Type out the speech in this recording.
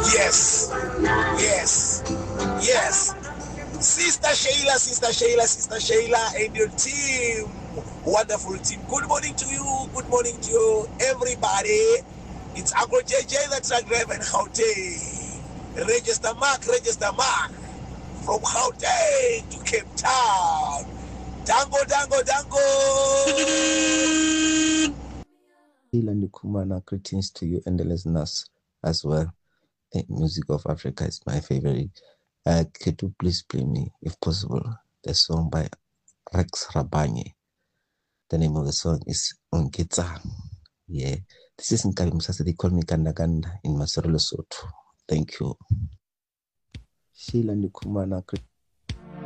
Yes, yes, yes. Sister Shayla, and your team. Wonderful team. Good morning to you. Good morning to you, everybody. It's Agro JJ, the truck driver in Gauteng. Register mark. From Gauteng to Cape Town. Dango. Ilan Kumana, greetings to you and the listeners as well. The music of Africa is my favorite. Could you please play me, if possible, the song by Rex Rabanye? The name of the song is Ongeta. Yeah, this is Nkabi Musasa. They call me Kanda in Maseru Lesotho. Thank you. Sheila Kumana.